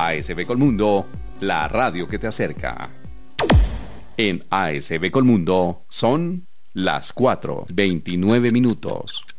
ASB Colmundo, la radio que te acerca. En ASB Colmundo son las 4:29 minutos.